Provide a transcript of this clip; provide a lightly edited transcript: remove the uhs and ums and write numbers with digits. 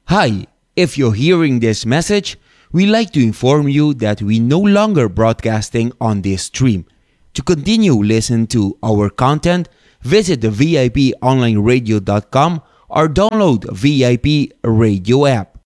Hi, if you're hearing this message, we'd like to inform you that we no longer broadcasting on this stream. To continue listening to our content, visit the VIPonlineradio.com or download VIP Radio app.